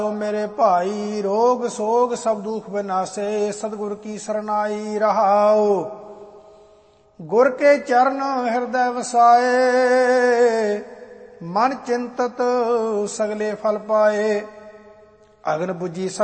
ਮੇਰੇ ਭਾਈ ਰੋਗ ਸੋਗ ਸਭ ਦੁਖ ਬਿਨਾਸੇ, ਸਤਿਗੁਰ ਕੀ ਸਰਨਾਈ ਰਹਾਉ। ਗੁਰ ਕੇ ਚਰਨ ਹਿਰਦੈ ਵਸਾਏ, ਮਨ ਚਿੰਤਤ ਸਗਲੇ ਫਲ ਪਾਏ। ਅਗਨ ਬੁਝੀ